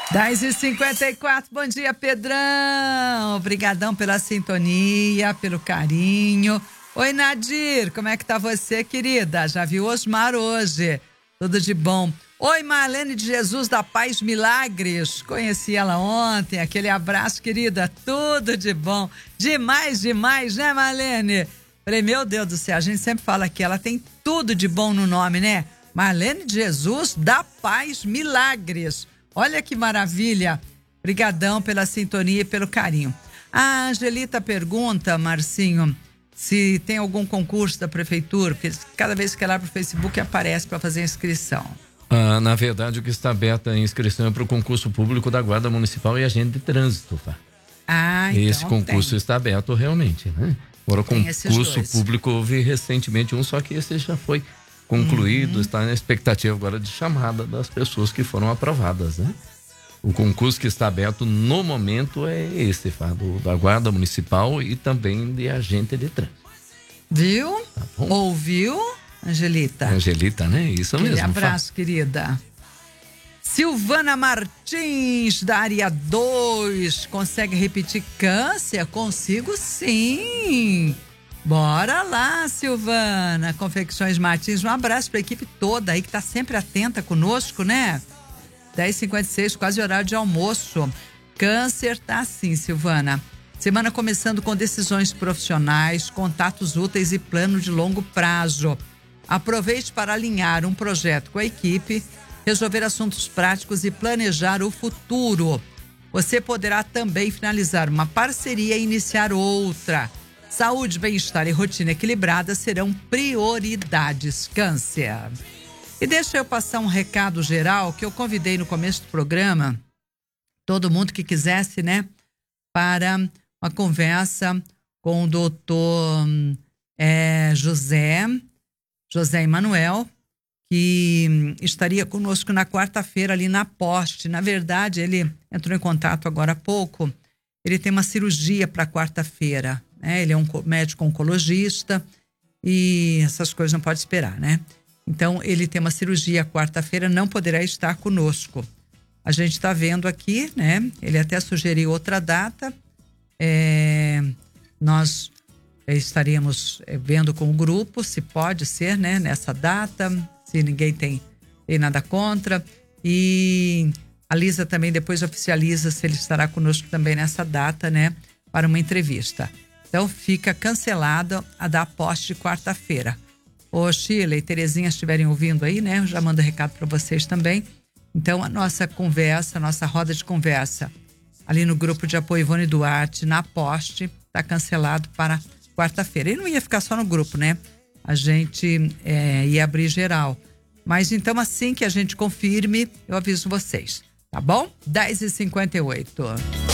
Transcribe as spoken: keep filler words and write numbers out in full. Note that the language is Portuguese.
dez e cinquenta e quatro, bom dia, Pedrão. Obrigadão pela sintonia, pelo carinho. Oi, Nadir, como é que tá você, querida? Já viu Osmar hoje? Tudo de bom. Oi, Marlene de Jesus da Paz Milagres. Conheci ela ontem. Aquele abraço, querida. Tudo de bom. Demais, demais, né, Marlene? Falei, meu Deus do céu, a gente sempre fala que ela tem tudo de bom no nome, né? Marlene de Jesus da Paz Milagres. Olha que maravilha. Obrigadão pela sintonia e pelo carinho. A Angelita pergunta, Marcinho, se tem algum concurso da prefeitura, porque cada vez que ela abre o Facebook aparece para fazer a inscrição. Ah, na verdade, o que está aberto a inscrição é para o concurso público da Guarda Municipal e Agente de Trânsito, tá? Ah, então Esse concurso tem. está aberto realmente, né? Agora, o concurso dois. público houve recentemente um, só que esse já foi concluído, uhum. Está na expectativa agora de chamada das pessoas que foram aprovadas, né? O concurso que está aberto no momento é esse, tá? Do, da Guarda Municipal e também de Agente de Trânsito. Viu? Tá bom? Ouviu, Angelita? Angelita, né? Isso Aquele mesmo. abraço, fala. querida. Silvana Martins, da área dois, consegue repetir câncer? Consigo sim. Bora lá, Silvana. Confecções Martins, um abraço para a equipe toda aí que tá sempre atenta conosco, né? dez e cinquenta e seis, quase horário de almoço. Câncer tá assim, Silvana. Semana começando com decisões profissionais, contatos úteis e plano de longo prazo. Aproveite para alinhar um projeto com a equipe, resolver assuntos práticos e planejar o futuro. Você poderá também finalizar uma parceria e iniciar outra. Saúde, bem-estar e rotina equilibrada serão prioridades. Câncer. E deixa eu passar um recado geral que eu convidei no começo do programa, todo mundo que quisesse, né, para uma conversa com o doutor é, José, José Emanuel, que estaria conosco na quarta-feira ali na Poste. Na verdade, ele entrou em contato agora há pouco, ele tem uma cirurgia para quarta-feira, né? Ele é um médico oncologista e essas coisas não pode esperar, né? Então, ele tem uma cirurgia quarta-feira, não poderá estar conosco. A gente está vendo aqui, né? Ele até sugeriu outra data. É, nós estaríamos vendo com o grupo se pode ser, né? Nessa data, se ninguém tem, tem nada contra. E a Lisa também depois oficializa se ele estará conosco também nessa data, né? Para uma entrevista. Então, fica cancelada a da Poste quarta-feira. Ô, Sheila e Terezinha estiverem ouvindo aí, né? Eu já mando recado para vocês também. Então, a nossa conversa, a nossa roda de conversa ali no grupo de apoio Ivone Duarte, na Poste, está cancelado para quarta-feira. Ele não ia ficar só no grupo, né? A gente é, ia abrir geral. Mas então, assim que a gente confirme, eu aviso vocês. Tá bom? dez e cinquenta e oito.